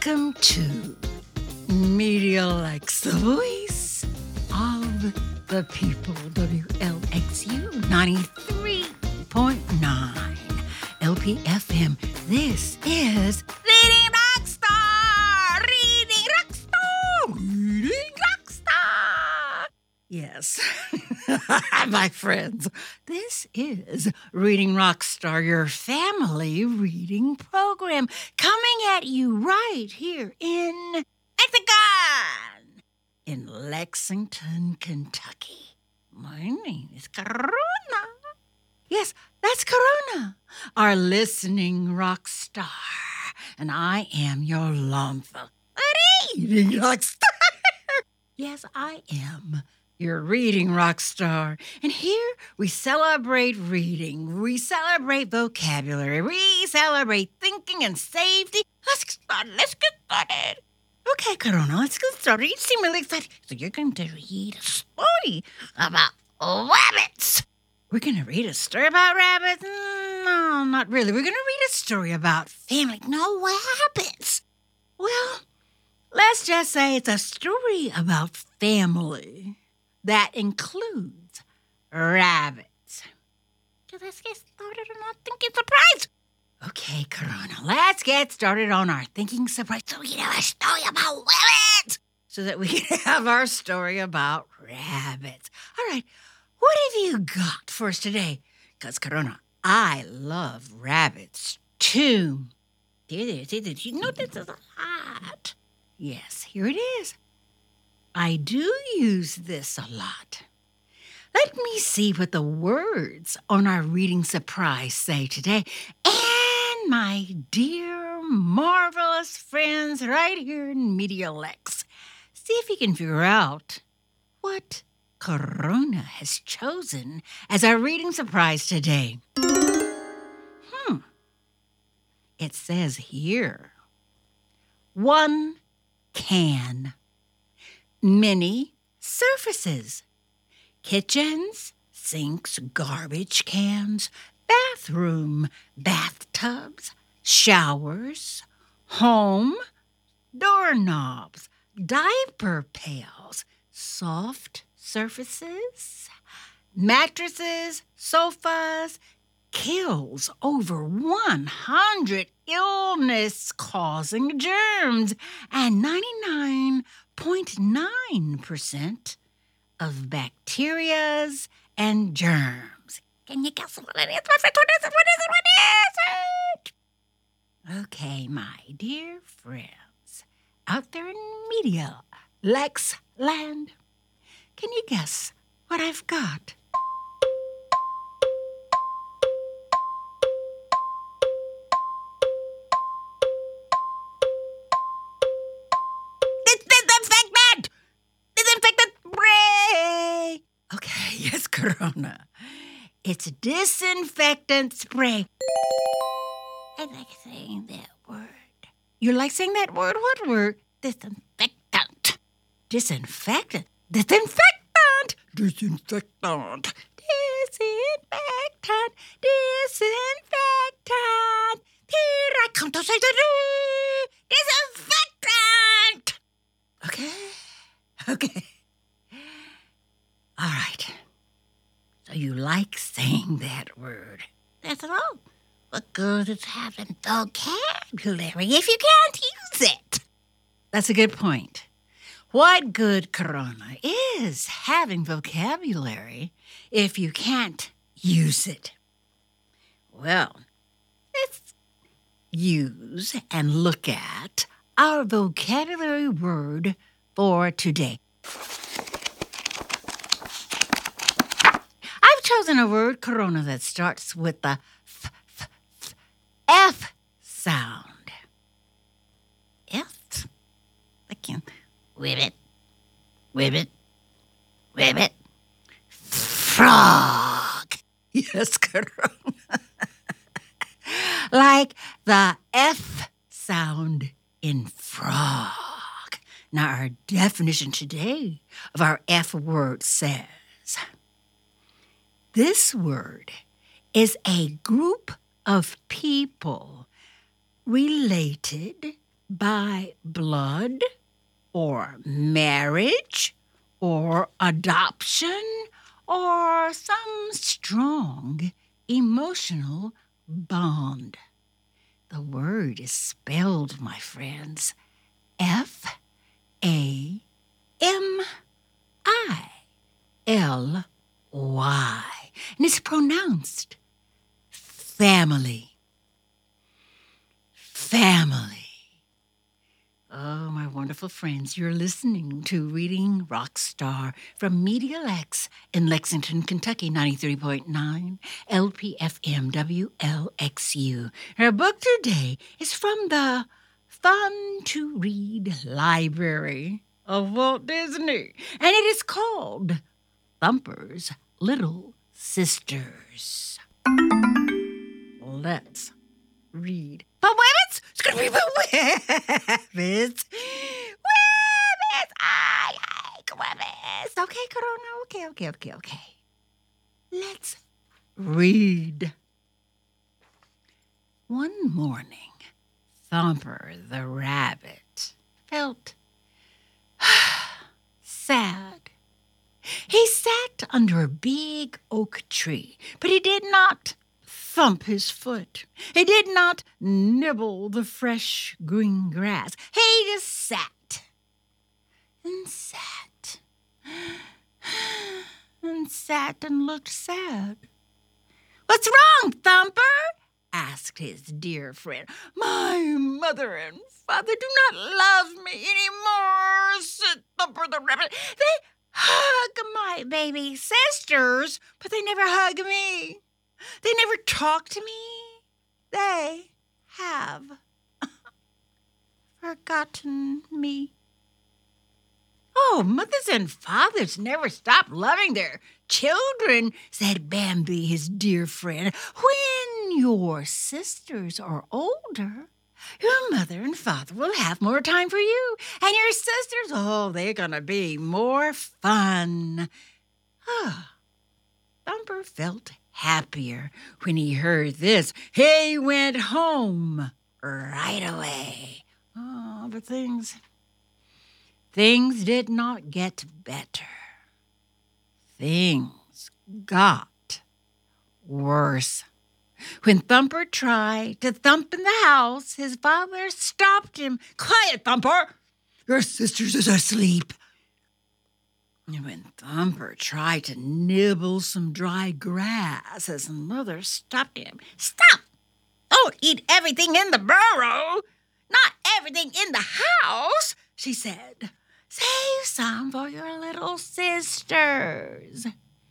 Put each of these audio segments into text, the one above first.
Welcome to Media Lex, the voice of the people. WLXU 93.9 LPFM. This is Reading Rockstar! Reading Rockstar! Reading Rockstar! Yes, my friends, this is Reading Rockstar, your family reading program, coming at you right here in Hexagon, in Lexington, Kentucky. My name is Corona. Yes, that's Corona, our listening rock star. And I am your lawful reading rock star. Yes, I am your reading rock star. And here we celebrate reading. We celebrate vocabulary. We celebrate thinking and safety. Let's get started. Okay, Corona, let's get started. You seem really excited. So you're going to read a story about rabbits. We're going to read a story about rabbits? No, not really. We're going to read a story about family. No, rabbits. Well, let's just say it's a story about family that includes rabbits. So let's get started on our thinking surprise. Okay, Corona, let's get started on our thinking surprise so we can have a story about rabbits. So that we can have our story about rabbits. All right, what have you got for us today? Because, Corona, I love rabbits, too. Did you know this is a lot? Yes, here it is. I do use this a lot. Let me see what the words on our reading surprise say today. And my dear, marvelous friends right here in Media Lex, see if you can figure out what Corona has chosen as our reading surprise today. It says here, one can. Many surfaces, kitchens, sinks, garbage cans, bathroom, bathtubs, showers, home, doorknobs, diaper pails, soft surfaces, mattresses, sofas, kills over 100 illness-causing germs and 99.9% of bacterias and germs. Can you guess what it is? What is it? Okay, my dear friends, out there in Media Lex land, can you guess what I've got? Okay, yes, Corona. It's disinfectant spray. I like saying that word. You like saying that word? What word? Disinfectant. Disinfectant. Disinfectant. Disinfectant. Disinfectant. Disinfectant. Here I come to say the disinfectant. Okay. All right. So you like saying that word. That's all. What good is having vocabulary if you can't use it? That's a good point. What good, Corona, is having vocabulary if you can't use it? Well, let's use and look at our vocabulary word for today. I've chosen a word, Corona, that starts with the F sound. F? Again. Ribbit. Frog. Yes, Corona. Like the F sound in frog. Now, our definition today of our F word says, this word is a group of people related by blood or marriage or adoption or some strong emotional bond. The word is spelled, my friends, Family. And it's pronounced family. Family. Oh, my wonderful friends, you're listening to Reading Rockstar from Media Lex in Lexington, Kentucky, 93.9 LPFM WLXU. Our book today is from the Fun to Read Library of Walt Disney, and it is called Thumper's Little Sisters. Let's read. But Webbits! It's going to be Webbits! Webbits! Ay, Webbits! Okay, Corona. Okay. Let's read. One morning, Thumper the rabbit felt sad. He sat under a big oak tree, but he did not thump his foot. He did not nibble the fresh green grass. He just sat and sat and sat and looked sad. "What's wrong, Thumper?" asked his dear friend. "My mother and father do not love me anymore," said Thumper the rabbit. "They hug my baby sisters, but they never hug me. They never talk to me. They have forgotten me." "Oh, mothers and fathers never stop loving their children," said Bambi, his dear friend. "When your sisters are older, your mother and father will have more time for you. And your sisters, they're going to be more fun." Thumper felt happier when he heard this. He went home right away. But things did not get better. Things got worse. When Thumper tried to thump in the house, his father stopped him. "Quiet, Thumper! Your sisters is asleep." And when Thumper tried to nibble some dry grass, his mother stopped him. "Stop! Don't eat everything in the burrow. Not everything in the house," she said. "Save some for your little sisters."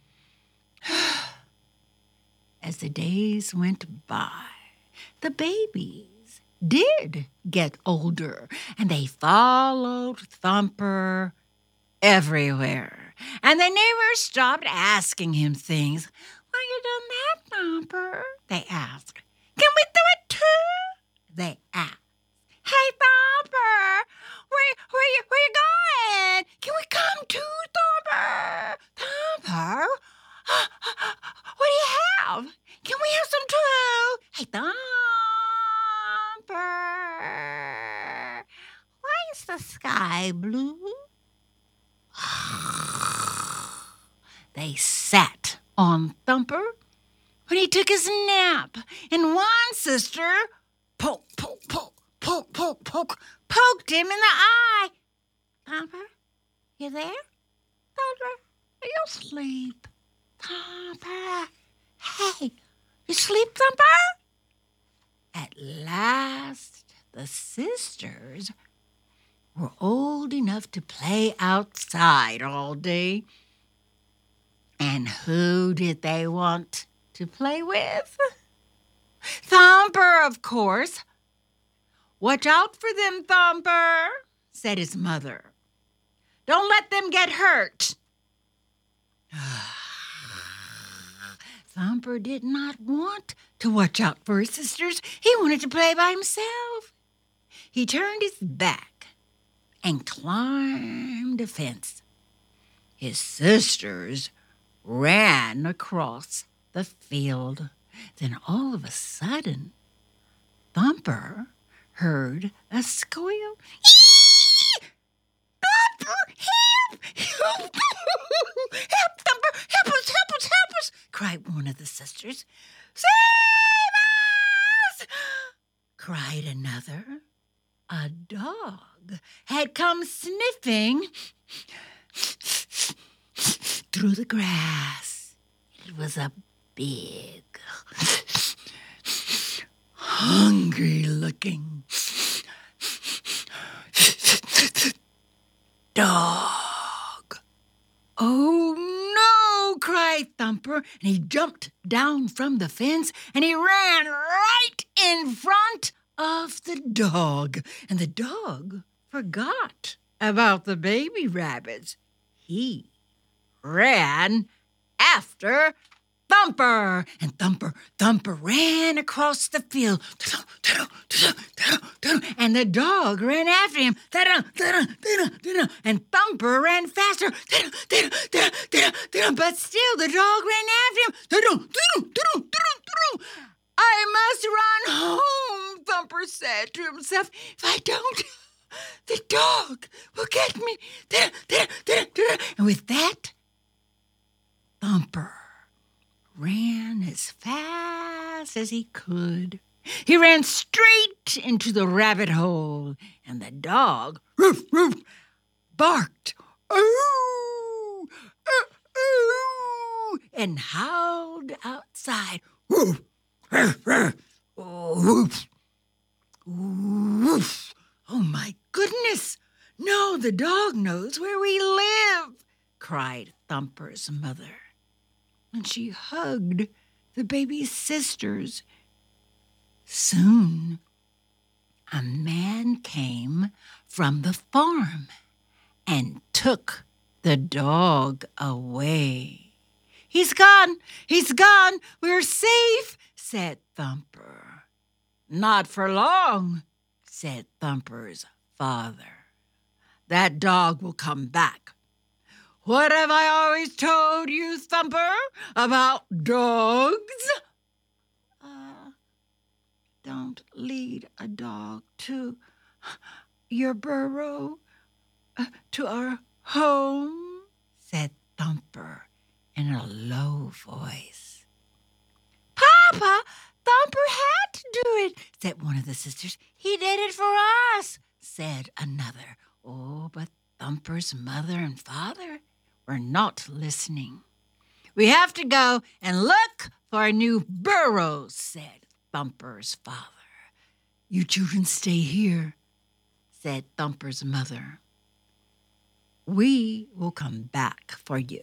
As the days went by, the babies did get older, and they followed Thumper everywhere. And they never stopped asking him things. "Why you done that, Thumper?" they asked. "Can we do it too?" they asked. "Hey, Thumper, where you going? Can we come too, Thumper? Thumper, what do you have? Can we have some too? Hey, Thumper, why is the sky blue?" They sat on Thumper when he took his nap, and one sister poked him in the eye. "Thumper, you there? Thumper, are you asleep? Thumper, hey, you sleep, Thumper?" At last, the sisters were old enough to play outside all day. And who did they want to play with? Thumper, of course. "Watch out for them, Thumper," said his mother. "Don't let them get hurt." Thumper did not want to watch out for his sisters. He wanted to play by himself. He turned his back and climbed a fence. His sisters ran across the field. Then all of a sudden, Thumper heard a squeal. Eee! Thumper, help! Help! Help, Thumper! Help us! Help us! Help us! Cried one of the sisters. Save us! Cried another. A dog had come sniffing through the grass. It was a big, hungry-looking dog. Oh, no, cried Thumper, and he jumped down from the fence, and he ran right in front of the dog. And the dog forgot about the baby rabbits. He ran after Thumper. And Thumper ran across the field. And the dog ran after him. And Thumper ran faster. But still the dog ran after him. I must run home, Thumper said to himself. If I don't, the dog will get me. And with that, Thumper ran as fast as he could. He ran straight into the rabbit hole, and the dog barked, "Ooh, ooh," and howled outside. "Woof, woof, woof." Oh, my goodness! No, the dog knows where we live, cried Thumper's mother. And she hugged the baby sisters. Soon, a man came from the farm and took the dog away. He's gone, we're safe, said Thumper. Not for long, said Thumper's father. That dog will come back. What have I always told you, Thumper, about dogs? Don't lead a dog to your burrow, to our home, said Thumper in a low voice. Papa, Thumper had to do it, said one of the sisters. He did it for us, said another. Oh, but Thumper's mother and father were not listening. We have to go and look for a new burrow, said Thumper's father. You children stay here, said Thumper's mother. We will come back for you.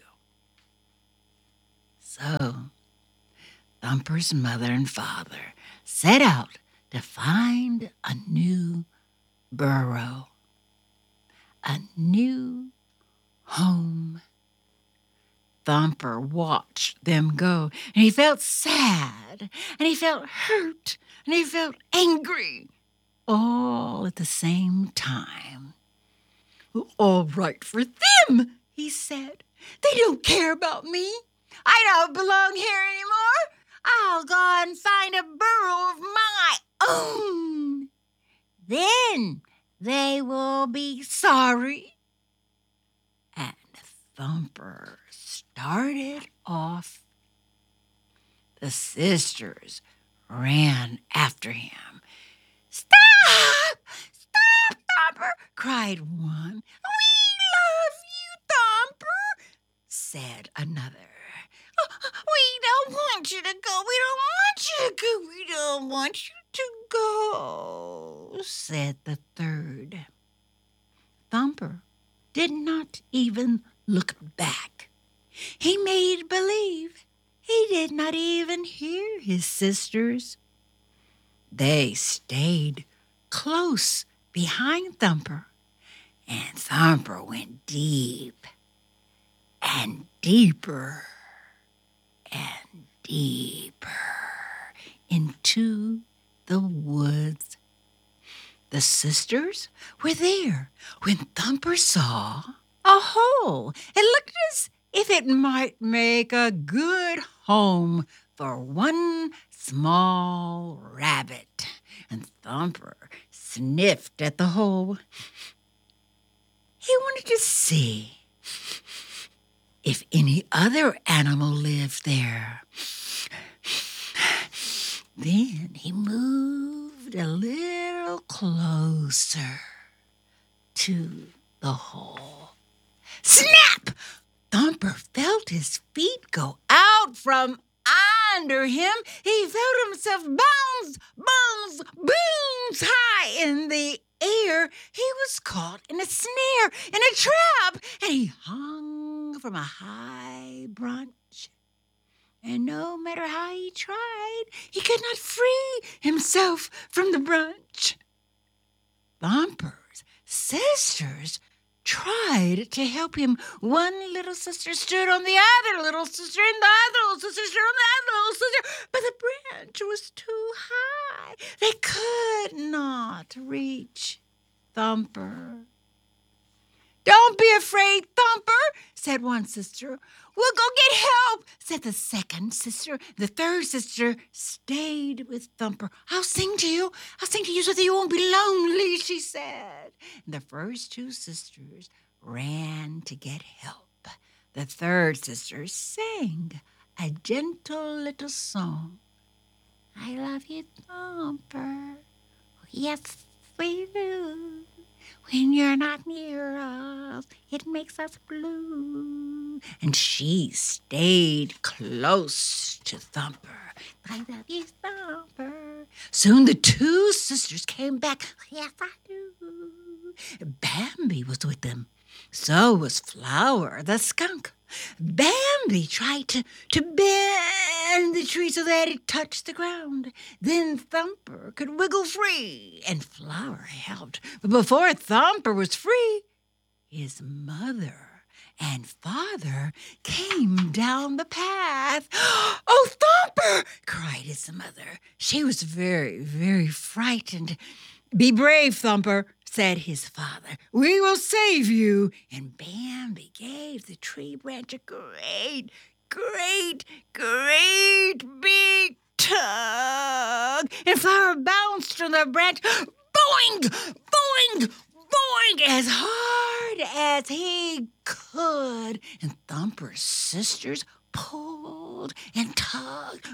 So, Thumper's mother and father set out to find a new burrow, a new home. Thumper watched them go, and he felt sad, and he felt hurt, and he felt angry, all at the same time. All right for them, he said. They don't care about me. I don't belong here anymore. I'll go and find a burrow of my own. Then they will be sorry. And Thumper started off. The sisters ran after him. Stop! Stop, Thumper! cried one. We love you, Thumper, said another. We don't want you to go. We don't want you to go. We don't want you to go, said the third. Thumper did not even look back. He made believe he did not even hear his sisters. They stayed close behind Thumper, and Thumper went deep and deeper and deeper into the woods. The sisters were there when Thumper saw a hole. It looked as if it might make a good home for one small rabbit. And Thumper sniffed at the hole. He wanted to see if any other animal lived there. Then he moved a little closer to the hole. Snap! Thumper felt his feet go out from under him. He felt himself bounce high in the air. He was caught in a snare, in a trap, and he hung from a high branch. And no matter how he tried, he could not free himself from the branch. Thumper's sisters tried to help him. One little sister stood on the other little sister, and the other little sister stood on the other little sister, but the branch was too high. They could not reach Thumper. "Don't be afraid, Thumper," said one sister. "We'll go get help," said the second sister. The third sister stayed with Thumper. "I'll sing to you so that you won't be lonely," she said. And the first two sisters ran to get help. The third sister sang a gentle little song. "I love you, Thumper. Yes, we do. When you're not near us, it makes us blue." And she stayed close to Thumper. "I love you, Thumper." Soon the two sisters came back. "Yes, I do." Bambi was with them. So was Flower the skunk. Bambi tried to bend the tree so that it touched the ground. Then Thumper could wiggle free, and Flower helped. But before Thumper was free, his mother and father came down the path. "Oh, Thumper!" cried his mother. She was very, very frightened. "Be brave, Thumper," said his father. "We will save you." And Bambi gave the tree branch a great big tug. And Flower bounced on the branch. Boing, boing, boing, as hard as he could. And Thumper's sisters pulled and tugged.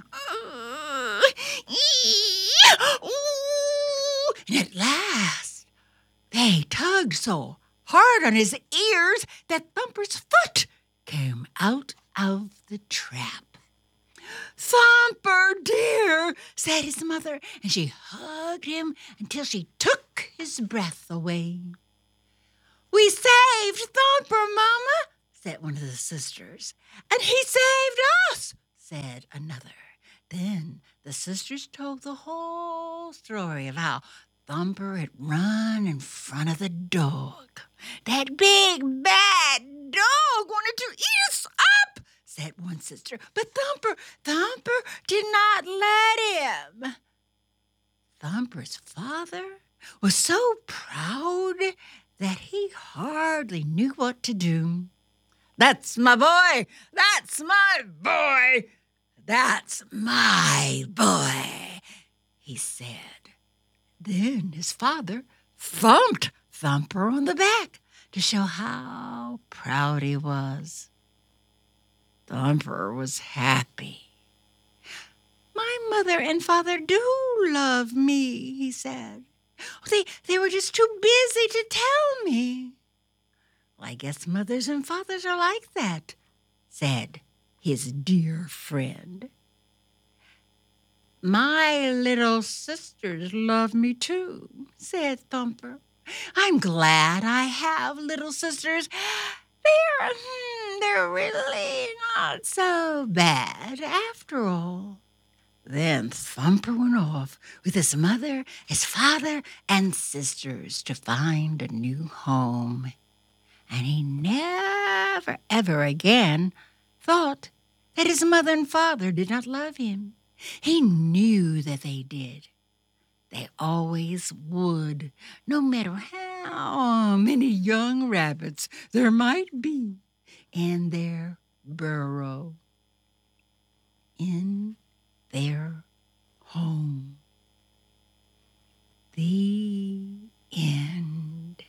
And at last, they tugged so hard on his ears that Thumper's foot came out of the trap. "Thumper, dear," said his mother, and she hugged him until she took his breath away. "We saved Thumper, Mama," said one of the sisters. "And he saved us," said another. Then the sisters told the whole story of how Thumper had run in front of the dog. "That big, bad dog wanted to eat us up," said one sister. "But Thumper did not let him." Thumper's father was so proud that he hardly knew what to do. "That's my boy! That's my boy! That's my boy!" he said. Then his father thumped Thumper on the back to show how proud he was. Thumper was happy. "My mother and father do love me," he said. They were just too busy to tell me." "Well, I guess mothers and fathers are like that," said his dear friend. "My little sisters love me too," said Thumper. "I'm glad I have little sisters. They're really not so bad after all." Then Thumper went off with his mother, his father, and sisters to find a new home. And he never, ever again thought that his mother and father did not love him. He knew that they did. They always would, no matter how many young rabbits there might be in their burrow, in their home. The end.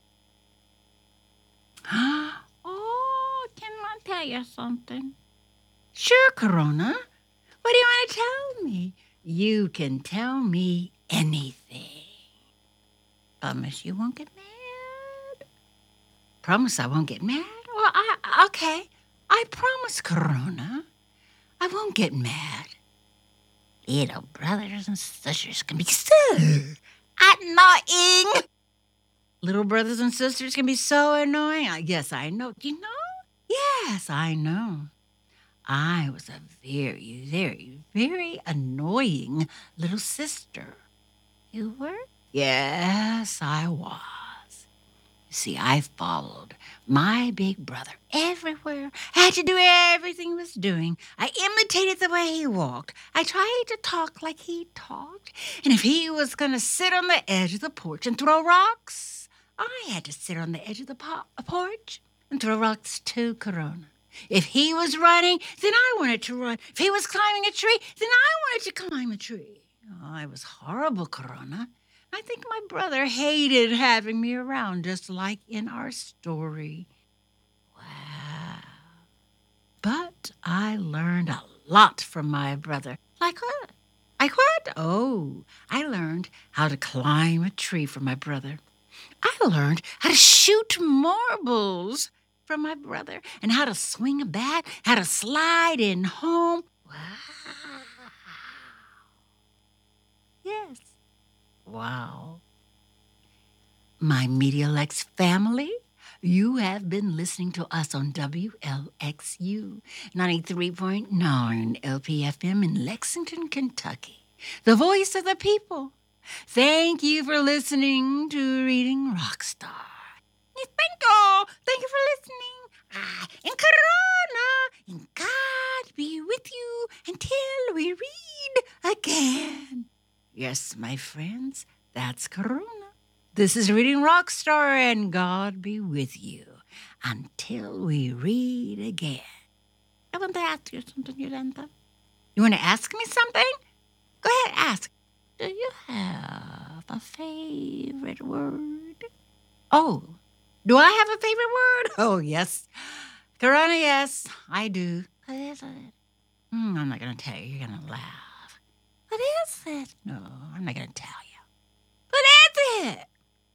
Oh, can I tell you something? Sure, Corona. What do you want to tell me? You can tell me anything. Promise you won't get mad? Promise I won't get mad? Well, okay. I promise, Corona. I won't get mad. Little brothers and sisters can be so annoying. Little brothers and sisters can be so annoying. Yes, I know. You know? Yes, I know. I was a very, very, very annoying little sister. You were? Yes, I was. You see, I followed my big brother everywhere. I had to do everything he was doing. I imitated the way he walked. I tried to talk like he talked. And if he was going to sit on the edge of the porch and throw rocks, I had to sit on the edge of the porch and throw rocks too, Corona. If he was running, then I wanted to run. If he was climbing a tree, then I wanted to climb a tree. Oh, I was horrible, Corona. I think my brother hated having me around, just like in our story. Wow. But I learned a lot from my brother. Like what? Like what? Oh, I learned how to climb a tree from my brother. I learned how to shoot marbles from my brother and how to swing a bat, how to slide in home. Wow. Yes. Wow. My Medialex family, you have been listening to us on WLXU 93.9 LPFM in Lexington, Kentucky, the voice of the people. Thank you for listening to Reading Rockstar. Thank you for listening. And Corona, and God be with you until we read again. Yes, my friends, that's Corona. This is Reading Rockstar, and God be with you until we read again. I want to ask you something, Yolanda. You want to ask me something? Go ahead, ask. Do you have a favorite word? Oh, do I have a favorite word? Oh, yes. Corona, yes, I do. What is it? I'm not going to tell you. You're going to laugh. What is it? No, I'm not going to tell you. What is it?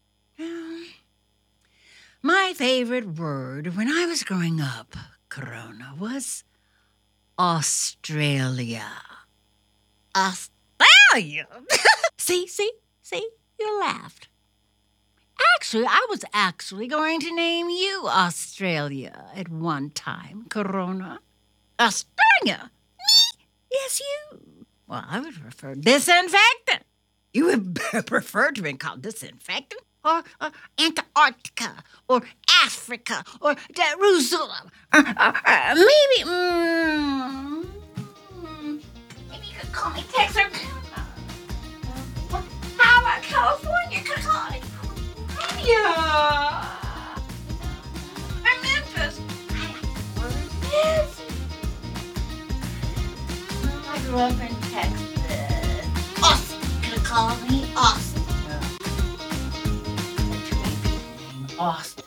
My favorite word when I was growing up, Corona, was Australia. Australia? See, you laughed. Actually, I was going to name you Australia at one time, Corona. Australia? Me? Yes, you. Well, I would prefer disinfectant. You would prefer to be called disinfectant? Or Antarctica, or Africa, or Jerusalem. Maybe you could call me Texarkana. How about California? You could call me California. Or Memphis. I grew up in Texas. Austin. You could call me Austin. Austin.